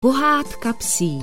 Pohádka psí.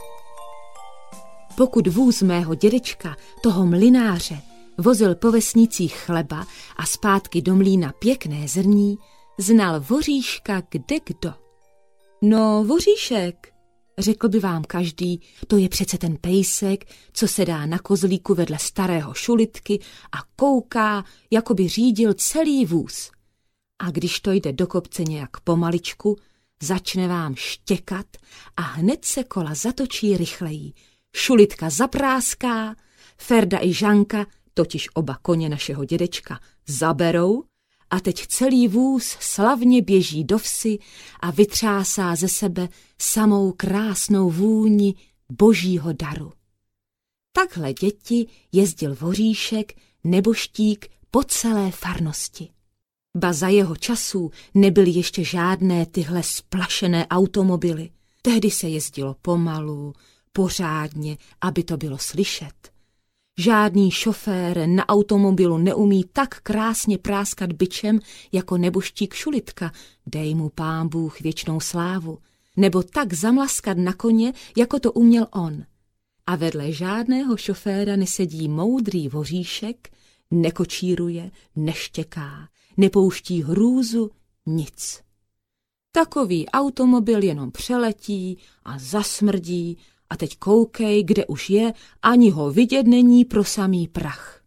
Pokud vůz mého dědečka, toho mlynáře, vozil po vesnicích chleba a zpátky do mlýna pěkné zrní, znal voříška kdekdo. No, voříšek, řekl by vám každý, to je přece ten pejsek, co se dá na kozlíku vedle starého šulitky a kouká, jako by řídil celý vůz. A když to jde do kopce nějak pomaličku, začne vám štěkat a hned se kola zatočí rychleji. Šulitka zapráská, Ferda i Žanka, totiž oba koně našeho dědečka, zaberou a teď celý vůz slavně běží do vsi a vytřásá ze sebe samou krásnou vůni božího daru. Takhle, děti, jezdil voříšek, neboštík po celé farnosti. Ba za jeho časů nebyly ještě žádné tyhle splašené automobily. Tehdy se jezdilo pomalu, pořádně, aby to bylo slyšet. Žádný šofér na automobilu neumí tak krásně práskat bičem jako neboštík Šulitka, dej mu Pán Bůh věčnou slávu, nebo tak zamlaskat na koně, jako to uměl on. A vedle žádného šoféra nesedí moudrý voříšek, nekočíruje, neštěká, nepouští hrůzu, nic. Takový automobil jenom přeletí a zasmrdí a teď koukej, kde už je, ani ho vidět není pro samý prach.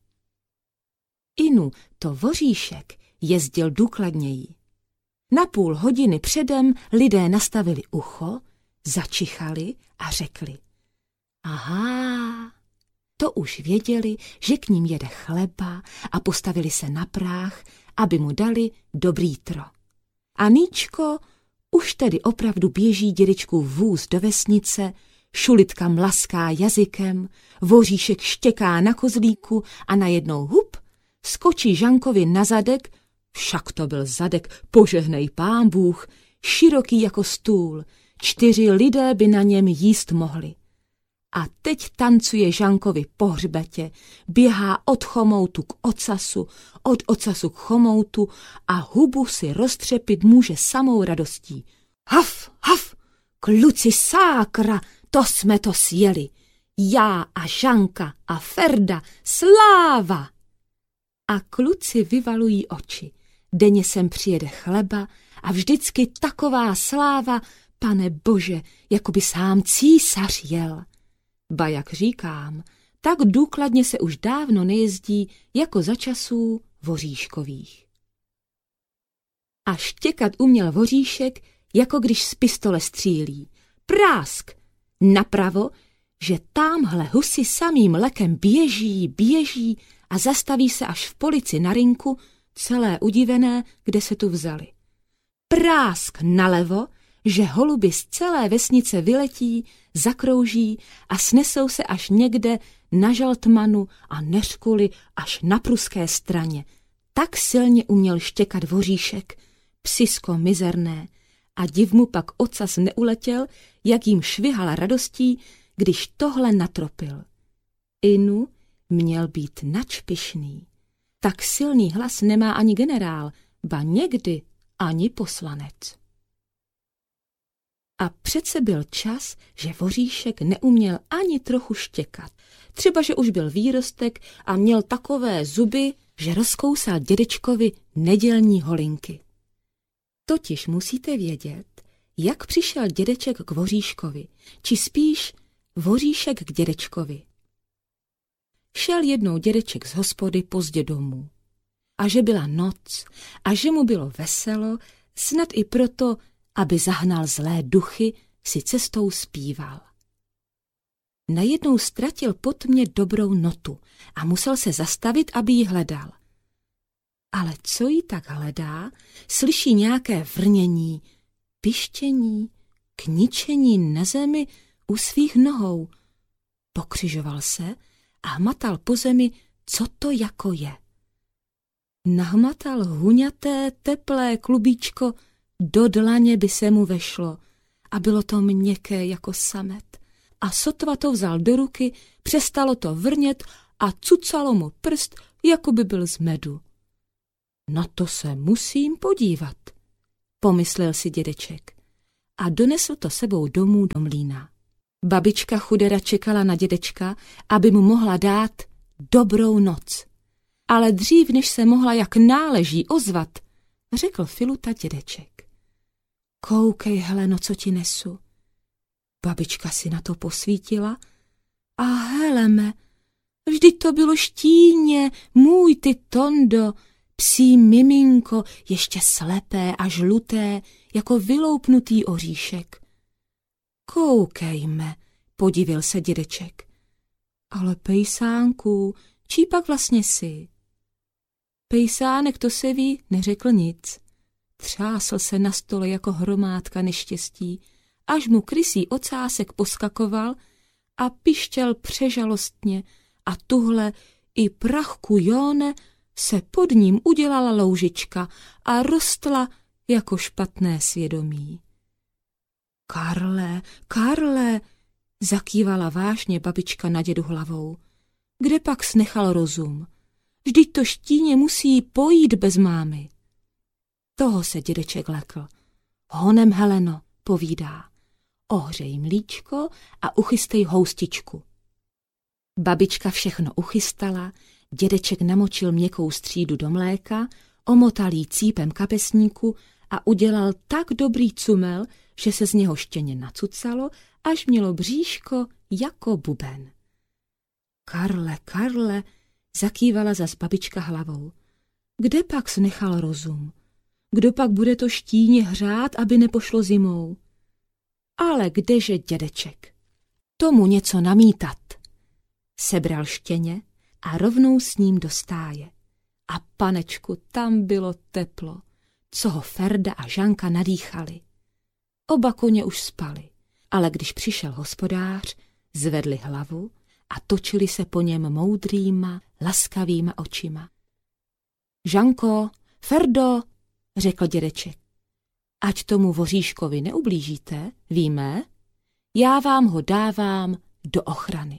Inu to voříšek jezdil důkladněji. Na půl hodiny předem lidé nastavili ucho, začichali a řekli: aha, to už věděli, že k ním jede chleba a postavili se na práh, aby mu dali dobrý tro. A Níčko už tedy opravdu běží dědečkův vůz do vesnice, Šulitka mlaská jazykem, voříšek štěká na kozlíku a najednou hup, skočí Žankovi na zadek, však to byl zadek, požehnej Pán Bůh, široký jako stůl, 4 lidé by na něm jíst mohli. A teď tancuje Žankovi po hřbetě, běhá od chomoutu k ocasu, od ocasu k chomoutu a hubu si roztřepit může samou radostí. Haf, haf, kluci sákra, to jsme to sjeli. Já a Žanka a Ferda, sláva! A kluci vyvalují oči. Denně sem přijede chleba a vždycky taková sláva, Pane Bože, jako by sám císař jel. Ba jak říkám, tak důkladně se už dávno nejezdí jako za časů voříškových. A štěkat uměl voříšek, jako když z pistole střílí. Prásk! Napravo, že támhle husy samým lekem běží a zastaví se až v polici na rinku, celé udivené, kde se tu vzali. Prásk nalevo, že holuby z celé vesnice vyletí, zakrouží a snesou se až někde na Žaltmanu a Neřkuli až na pruské straně. Tak silně uměl štěkat voříšek, psisko mizerné, a div mu pak ocas neuletěl, jak jim švihal radostí, když tohle natropil. Inu měl být načpišný. Tak silný hlas nemá ani generál, ba někdy ani poslanec. A přece byl čas, že voříšek neuměl ani trochu štěkat. Třeba, že už byl výrostek a měl takové zuby, že rozkousal dědečkovi nedělní holinky. Totiž musíte vědět, jak přišel dědeček k voříškovi, či spíš voříšek k dědečkovi. Šel jednou dědeček z hospody pozdě domů. A že byla noc a že mu bylo veselo, snad i proto, aby zahnal zlé duchy, si cestou zpíval. Najednou ztratil po tmě dobrou notu a musel se zastavit, aby ji hledal. Ale co jí tak hledá, slyší nějaké vrnění, pištění, kničení na zemi u svých nohou. Pokřižoval se a hmatal po zemi, co to jako je. Nahmatal huňaté, teplé klubíčko, do dlaně by se mu vešlo a bylo to měkké jako samet. A sotva to vzal do ruky, přestalo to vrnět a cucalo mu prst, jako by byl z medu. Na to se musím podívat, pomyslel si dědeček. a donesl to sebou domů do mlýna. Babička chudera čekala na dědečka, aby mu mohla dát dobrou noc. Ale dřív, než se mohla jak náleží ozvat, řekl Filuta dědeček. Koukej, Heleno, co ti nesu. Babička si na to posvítila a Heleme, vždyť to bylo štíně, můj ty Tondo, psí miminko, ještě slepé a žluté, jako vyloupnutý oříšek. Koukejme, podivil se dědeček. Ale pejsánku, čí pak vlastně jsi? Pejsánek, to se ví, neřekl nic. Třásl se na stole jako hromádka neštěstí, až mu krysí ocásek poskakoval a pištěl přežalostně a tuhle i prachku Jóne se pod ním udělala loužička a rostla jako špatné svědomí. Karle, Karle, zakývala vážně babička na dědu hlavou. Kde pak snechal rozum? Vždyť to štíně musí pojít bez mámy. Toho se dědeček lekl. Honem, Heleno, povídá. Ohřej mlíčko a uchystej houstičku. Babička všechno uchystala, dědeček namočil měkkou střídu do mléka, omotal jí cípem kapesníku a udělal tak dobrý cumel, že se z něho štěně nacucalo, až mělo bříško jako buben. Karle, Karle, zakývala zas babička hlavou. Kde pak snechal rozum? Kdo pak bude to štíně hřát, aby nepošlo zimou? Ale kdeže dědeček? Tomu něco namítat. Sebral štěně a rovnou s ním do stáje. A panečku, tam bylo teplo, co ho Ferda a Žanka nadýchali. Oba koně už spali, ale když přišel hospodář, zvedli hlavu a točili se po něm moudrýma, laskavýma očima. Žanko, Ferdo, řekl dědeček, ať tomu voříškovi neublížíte, víme, já vám ho dávám do ochrany.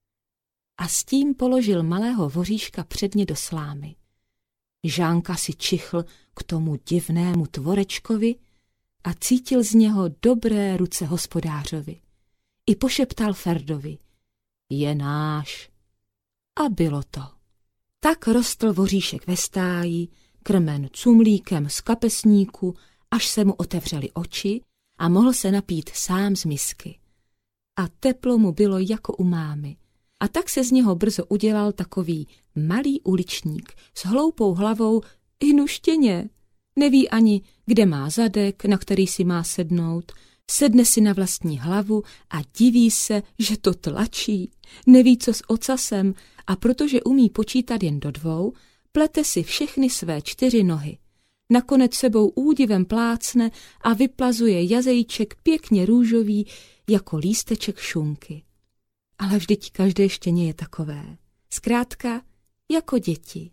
A s tím položil malého voříška předně do slámy. Žánka si čichl k tomu divnému tvorečkovi a cítil z něho dobré ruce hospodářovi. I pošeptal Ferdovi, je náš. A bylo to. Tak rostl voříšek ve stáji, krmen cumlíkem z kapesníku, až se mu otevřely oči a mohl se napít sám z misky. A teplo mu bylo jako u mámy. A tak se z něho brzo udělal takový malý uličník s hloupou hlavou i nuštěně. Neví ani, kde má zadek, na který si má sednout. Sedne si na vlastní hlavu a diví se, že to tlačí. Neví, co s ocasem a protože umí počítat jen do 2, plete si všechny své 4 nohy. Nakonec sebou údivem plácne a vyplazuje jazejček pěkně růžový jako lísteček šunky. Ale vždyť každé štěně je takové. Zkrátka, jako děti.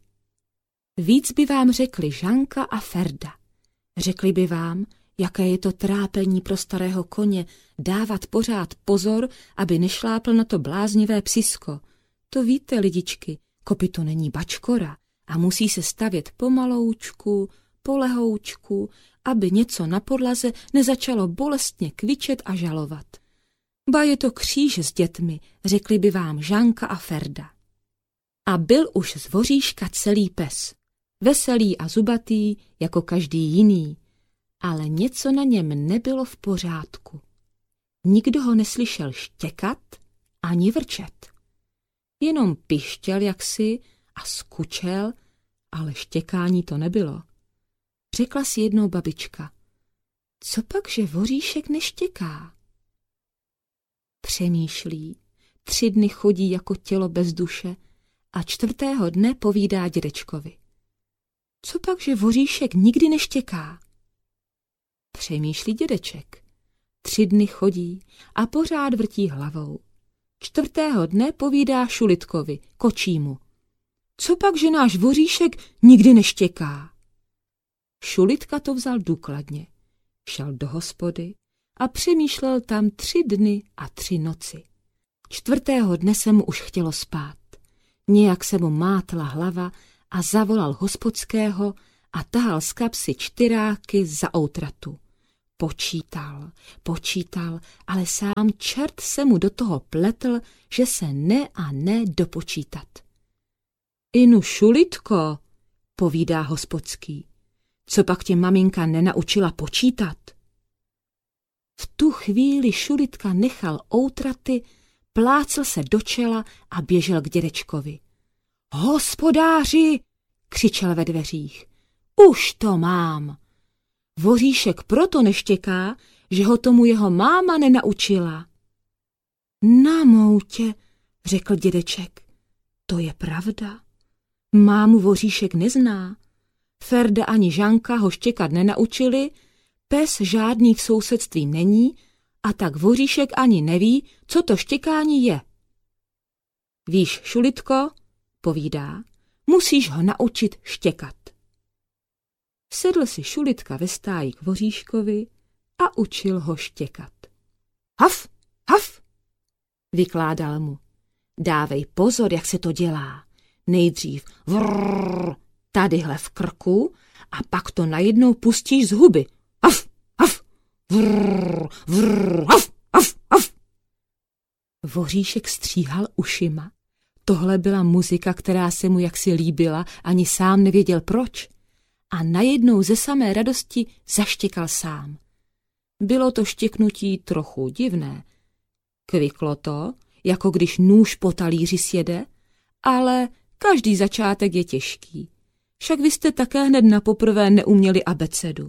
Víc by vám řekli Žanka a Ferda. Řekli by vám, jaké je to trápení pro starého koně dávat pořád pozor, aby nešlápl na to bláznivé psisko. To víte, lidičky, kopyto není bačkora a musí se stavět pomaloučku, polehoučku, aby něco na podlaze nezačalo bolestně kvičet a žalovat. Ba je to kříž s dětmi, řekli by vám Žanka a Ferda. A byl už z voříška celý pes, veselý a zubatý jako každý jiný, ale něco na něm nebylo v pořádku. Nikdo ho neslyšel štěkat ani vrčet. Jenom pištěl jaksi a skučel, ale štěkání to nebylo. Řekla si jednou babička, co pak, že voříšek neštěká? Přemýšlí, 3 dny chodí jako tělo bez duše a 4. dne povídá dědečkovi. Co pak, že voříšek nikdy neštěká? Přemýšlí dědeček. 3 dny chodí a pořád vrtí hlavou. 4. dne povídá Šulitkovi, kočímu. Co pak, že náš voříšek nikdy neštěká? Šulitka to vzal důkladně. Šel do hospody a přemýšlel tam 3 dny a 3 noci. 4. dne se mu už chtělo spát. Nějak se mu mátla hlava a zavolal hospodského a tahal z kapsy 4 za outratu. Počítal, ale sám čert se mu do toho pletl, že se ne a ne dopočítat. Inu Šulitko, povídá hospodský, co pak tě maminka nenaučila počítat? V tu chvíli Šulitka nechal outraty, plácl se do čela a běžel k dědečkovi. Hospodáři, křičel ve dveřích, už to mám. Voříšek proto neštěká, že ho tomu jeho máma nenaučila. Na moutě, řekl dědeček, to je pravda. Mámu Voříšek nezná. Ferda ani Žanka ho štěkat nenaučili, pes žádný v sousedství není a tak Voříšek ani neví, co to štěkání je. Víš, Šulitko, povídá, musíš ho naučit štěkat. Sedl si Šulitka ve stáji k Voříškovi a učil ho štěkat. Haf, haf, vykládal mu. Dávej pozor, jak se to dělá. Nejdřív vrrr, tadyhle v krku a pak to najednou pustíš z huby. Haf, haf, vrrr, vrrr, haf, haf, haf. Voříšek stříhal ušima. Tohle byla muzika, která se mu jaksi líbila, ani sám nevěděl proč. A najednou ze samé radosti zaštěkal sám. Bylo to štěknutí trochu divné. Kviklo to, jako když nůž po talíři sjede, ale každý začátek je těžký. Však vy jste také hned napoprvé neuměli abecedu.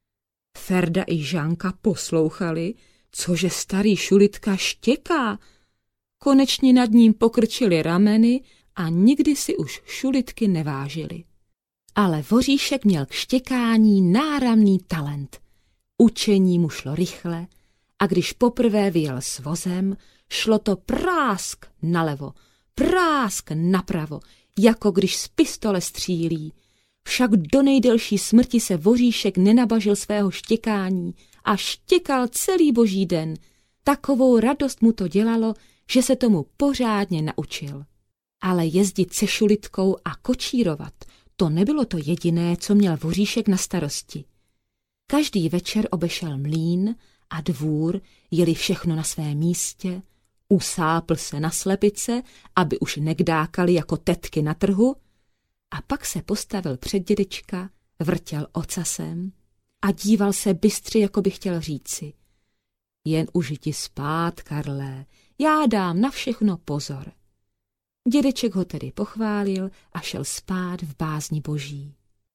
Ferda i Žanka poslouchali, cože starý Šulitka štěká. Konečně nad ním pokrčili rameny a nikdy si už Šulitky nevážili. Ale Voříšek měl k štěkání náramný talent. Učení mu šlo rychle a když poprvé vyjel s vozem, šlo to prásk nalevo, prásk napravo, jako když z pistole střílí. Však do nejdelší smrti se Voříšek nenabažil svého štěkání a štěkal celý boží den. Takovou radost mu to dělalo, že se tomu pořádně naučil. Ale jezdit se Šulitkou a kočírovat, to nebylo to jediné, co měl Voříšek na starosti. Každý večer obešel mlýn a dvůr, jeli všechno na svém místě, usápl se na slepice, aby už nekdákali jako tetky na trhu, a pak se postavil před dědečka, vrtěl ocasem a díval se bystře, jako by chtěl říci: jen už jdi spát, Karlé, já dám na všechno pozor. Dědeček ho tedy pochválil a šel spát v bázni boží.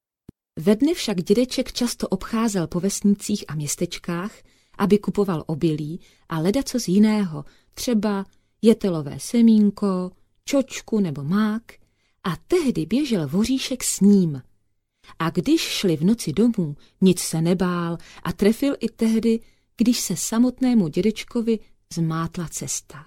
Ve dne však dědeček často obcházel po vesnicích a městečkách, aby kupoval obilí a ledacos jiného, třeba jetelové semínko, čočku nebo mák, a tehdy běžel Voříšek s ním. A když šli v noci domů, nic se nebál a trefil i tehdy, když se samotnému dědečkovi zmátla cesta.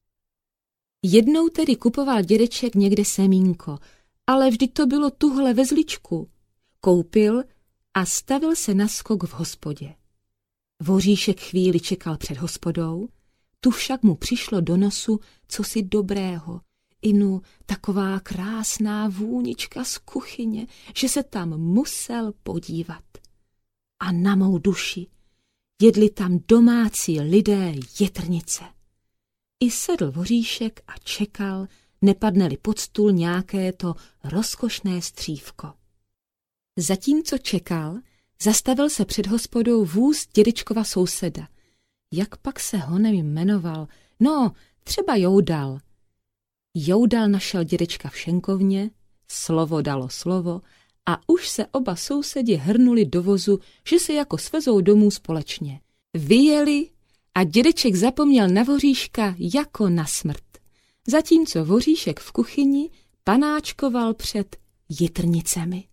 Jednou tedy kupoval dědeček někde semínko, ale vždy to bylo tuhle ve zličku. Koupil a stavil se na skok v hospodě. Voříšek chvíli čekal před hospodou, tu však mu přišlo do nosu cosi dobrého, inu taková krásná vůnička z kuchyně, že se tam musel podívat. A na mou duši, jedli tam domácí lidé jitrnice. I sedl Voříšek a čekal, nepadne-li pod stůl nějaké to rozkošné střívko. Zatímco čekal, zastavil se před hospodou vůz dědečkova souseda. Jak pak se honem jmenoval? No, třeba Joudal. Joudal našel dědečka v šenkovně, slovo dalo slovo a už se oba sousedi hrnuli do vozu, že se jako svezou domů společně. Vyjeli a dědeček zapomněl na Voříška jako na smrt. Zatímco Voříšek v kuchyni panáčkoval před jitrnicemi.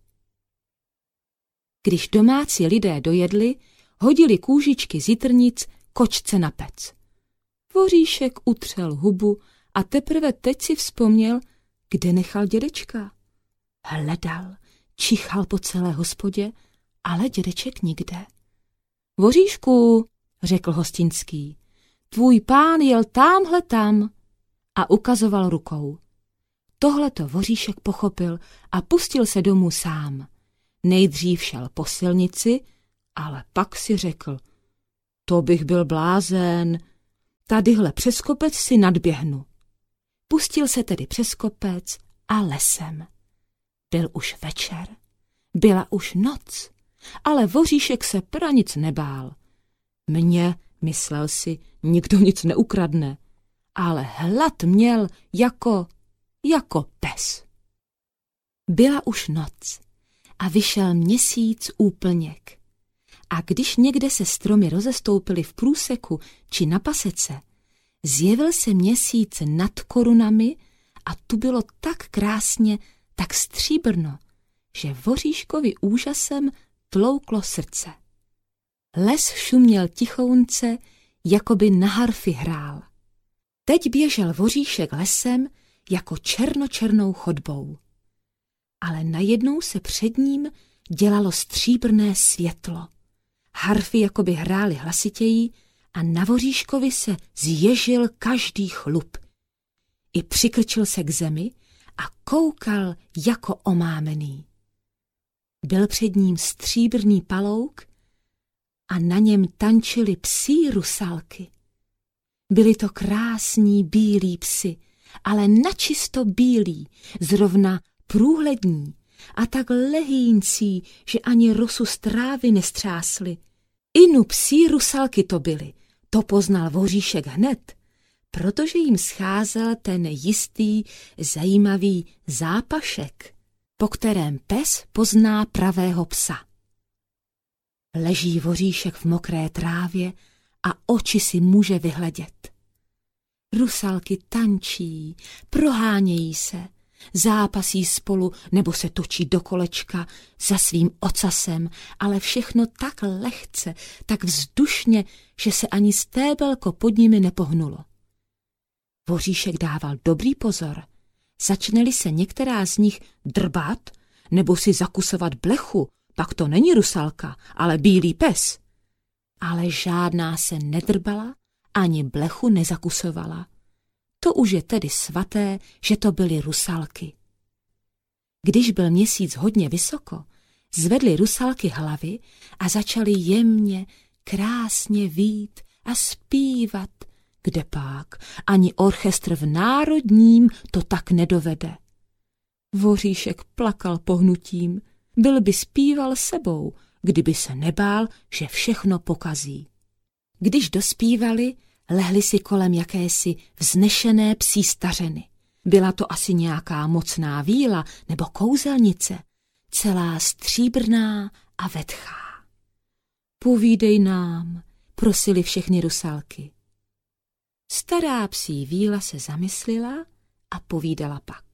Když domácí lidé dojedli, hodili kůžičky z jitrnic kočce na pec. Voříšek utřel hubu a teprve teď si vzpomněl, kde nechal dědečka. Hledal, čichal po celé hospodě, ale dědeček nikde. Voříšku, řekl hostinský, tvůj pán jel támhle tam a ukazoval rukou. Tohleto Voříšek pochopil a pustil se domů sám. Nejdřív šel po silnici, ale pak si řekl, to bych byl blázen. Tadyhle přes kopec si nadběhnu. Pustil se tedy přes kopec a lesem. Byl už večer, byla už noc, ale voříšek se pranic nebál. Mně, myslel si, nikdo nic neukradne, ale hlad měl jako pes. Byla už noc a vyšel měsíc úplněk. A když někde se stromy rozestoupily v průseku či na pasece, zjevil se měsíc nad korunami a tu bylo tak krásně, tak stříbrno, že voříškovi úžasem tlouklo srdce. Les šuměl tichounce, jako by na harfy hrál. Teď běžel voříšek lesem jako černočernou chodbou. Ale najednou se před ním dělalo stříbrné světlo. Harfy jakoby hrály hlasitěji a na voříškovi se zježil každý chlup. I přikrčil se k zemi a koukal jako omámený. Byl před ním stříbrný palouk a na něm tančily psí rusalky. Byli to krásní bílí psi, ale načisto bílí, zrovna průhlední a tak lehýncí, že ani rosu z trávy nestřásly. Inu psí rusalky to byly, to poznal voříšek hned, protože jim scházel ten jistý, zajímavý zápašek, po kterém pes pozná pravého psa. Leží voříšek v mokré trávě a oči si může vyhledět. Rusalky tančí, prohánějí se, zápasí spolu nebo se točí do kolečka za svým ocasem, ale všechno tak lehce, tak vzdušně, že se ani stébelko pod nimi nepohnulo. Voříšek dával dobrý pozor. Začne-li se některá z nich drbat nebo si zakusovat blechu, pak to není rusalka, ale bílý pes. Ale žádná se nedrbala, ani blechu nezakusovala. To už je tedy svaté, že to byly rusalky. Když byl měsíc hodně vysoko, zvedly rusalky hlavy a začaly jemně, krásně vít a zpívat. Kdepak, ani orchestr v Národním to tak nedovede. Voříšek plakal pohnutím, byl by zpíval sebou, kdyby se nebál, že všechno pokazí. Když dospívali, lehli si kolem jakési vznešené psí stařeny. Byla to asi nějaká mocná víla nebo kouzelnice, celá stříbrná a vetchá. Povídej nám, prosili všechny rusalky. Stará psí víla se zamyslela a povídala pak.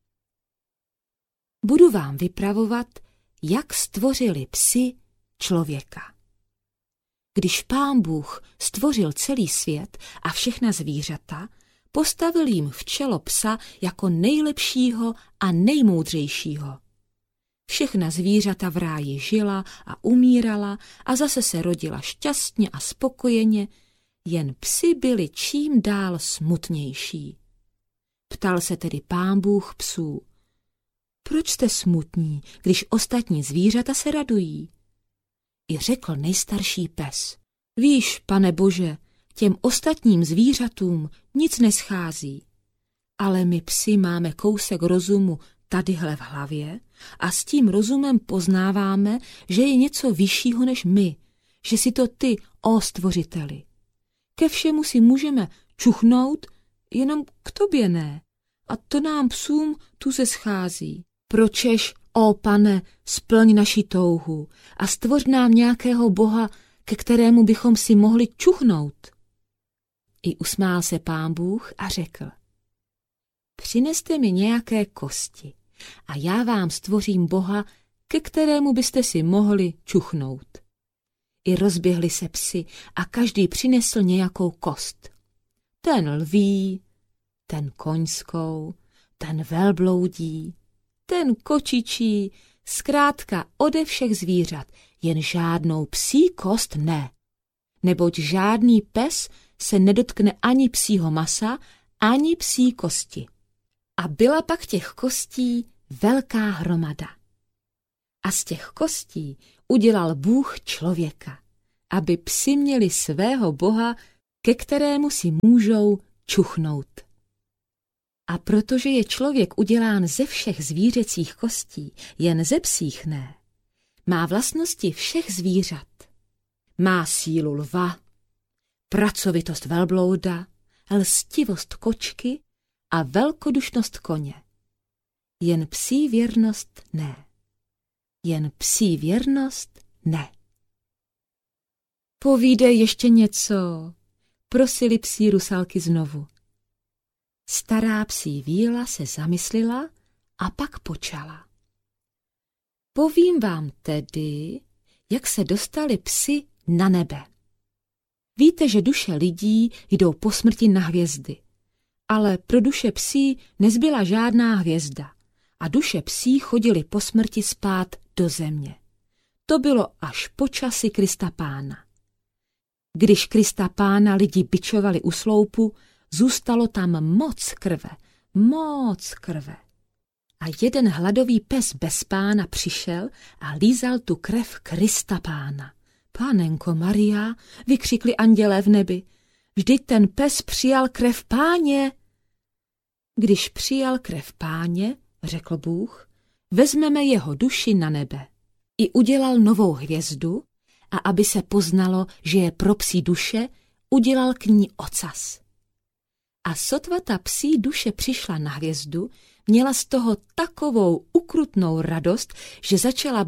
Budu vám vypravovat, jak stvořili psi člověka. Když Pán Bůh stvořil celý svět a všechna zvířata, postavil jim v čelo psa jako nejlepšího a nejmoudřejšího. Všechna zvířata v ráji žila a umírala a zase se rodila šťastně a spokojeně, jen psi byli čím dál smutnější. Ptal se tedy Pán Bůh psů. Proč jste smutní, když ostatní zvířata se radují? I řekl nejstarší pes. Víš, Pane Bože, těm ostatním zvířatům nic neschází. Ale my psi máme kousek rozumu tadyhle v hlavě a s tím rozumem poznáváme, že je něco vyššího než my, že si to ty, ó stvořiteli. Ke všemu si můžeme čuchnout, jenom k tobě ne. A to nám psům tu se schází. Pročež, ó Pane, splň naši touhu a stvoř nám nějakého boha, ke kterému bychom si mohli čuchnout. I usmál se Pán Bůh a řekl. Přineste mi nějaké kosti a já vám stvořím boha, ke kterému byste si mohli čuchnout. I rozběhli se psi a každý přinesl nějakou kost. Ten lví, ten koňskou, ten velbloudí, ten kočičí, zkrátka ode všech zvířat, jen žádnou psí kost ne. Neboť žádný pes se nedotkne ani psího masa, ani psí kosti. A byla pak těch kostí velká hromada. A z těch kostí udělal Bůh člověka aby psi měli svého boha, ke kterému si můžou čuchnout. A protože je člověk udělán ze všech zvířecích kostí, jen ze psích ne, má vlastnosti všech zvířat. Má sílu lva, pracovitost velblouda, lstivost kočky a velkodušnost koně. Jen psí věrnost ne. Jen psí věrnost ne. Povídej ještě něco, prosili psí rusalky znovu. Stará psí víla se zamyslela a pak počala. Povím vám tedy, jak se dostali psi na nebe. Víte, že duše lidí jdou po smrti na hvězdy, ale pro duše psí nezbyla žádná hvězda a duše psí chodily po smrti spát do země. To bylo až po časy Krista Pána. Když Krista Pána lidi bičovali u sloupu, zůstalo tam moc krve. A jeden hladový pes bez pána přišel a lízal tu krev Krista Pána. Pánenko Maria, vykřikli andělé v nebi, vždyť ten pes přijal krev Páně. Když přijal krev Páně, řekl Bůh, vezmeme jeho duši na nebe. I udělal novou hvězdu a aby se poznalo, že je pro psí duše, udělal k ní ocas. A sotva ta psí duše přišla na hvězdu, měla z toho takovou ukrutnou radost, že začala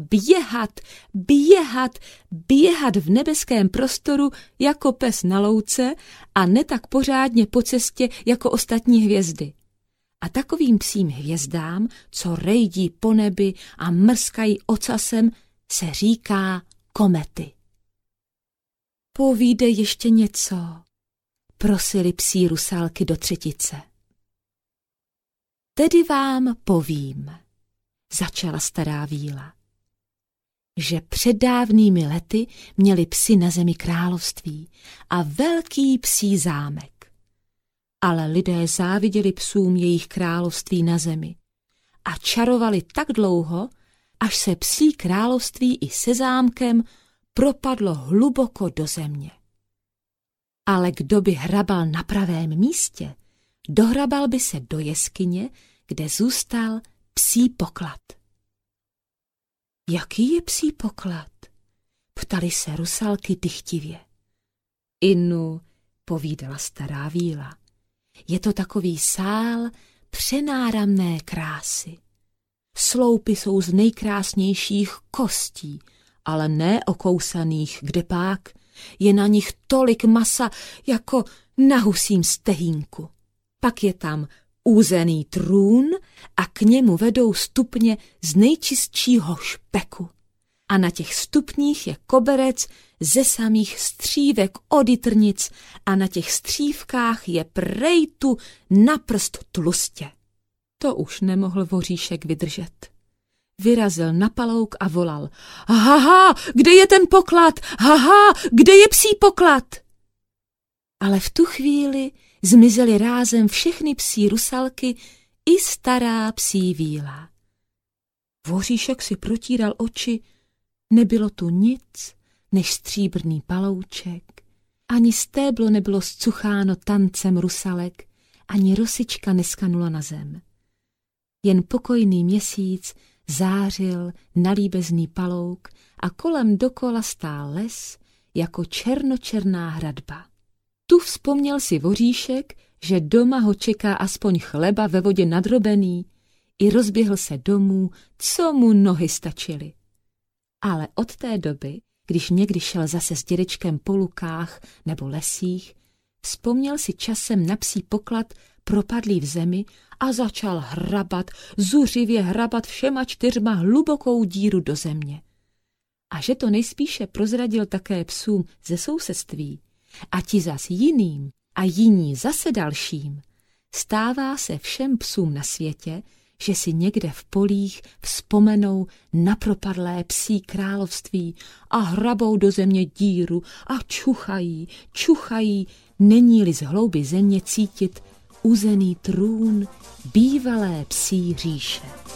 běhat v nebeském prostoru jako pes na louce a ne tak pořádně po cestě jako ostatní hvězdy. A takovým psím hvězdám, co rejdí po nebi a mrskají ocasem, se říká komety. Povídej ještě něco, prosili psí rusalky do třetice. Tedy vám povím, začala stará víla, že před dávnými lety měli psi na zemi království a velký psí zámek. Ale lidé záviděli psům jejich království na zemi a čarovali tak dlouho, až se psí království i se zámkem propadlo hluboko do země. Ale kdo by hrabal na pravém místě, dohrabal by se do jeskyně, kde zůstal psí poklad. Jaký je psí poklad? Ptali se rusalky dychtivě. Inu, povídala stará víla, je to takový sál přenáramné krásy. Sloupy jsou z nejkrásnějších kostí, ale ne okousaných, kdepak je na nich tolik masa jako na husím stehínku. Pak je tam úzený trůn a k němu vedou stupně z nejčistšího špeku. A na těch stupních je koberec ze samých střívek od jitrnic a na těch střívkách je prejtu na prst tlustě. To už nemohl voříšek vydržet. Vyrazil na palouk a volal. Haha, kde je ten poklad? Haha, kde je psí poklad? Ale v tu chvíli zmizely rázem všechny psí rusalky i stará psí víla. Voříšek si protíral oči, nebylo tu nic než stříbrný palouček, ani stéblo nebylo zcucháno tancem rusalek, ani rosička neskanula na zem. Jen pokojný měsíc zářil na líbezný palouk a kolem dokola stál les jako černočerná hradba. Tu vzpomněl si voříšek, že doma ho čeká aspoň chleba ve vodě nadrobený, i rozběhl se domů, co mu nohy stačily. Ale od té doby, když někdy šel zase s dědečkem po lukách nebo lesích, vzpomněl si časem na psí poklad propadlý v zemi a začal zuřivě hrabat všema 4 hlubokou díru do země. A že to nejspíše prozradil také psům ze sousedství, a ti zas jiným a jiní zase dalším, stává se všem psům na světě, že si někde v polích vzpomenou na propadlé psí království a hrabou do země díru a čuchají, není-li z hlouby země cítit uzený trůn bývalé psí říše.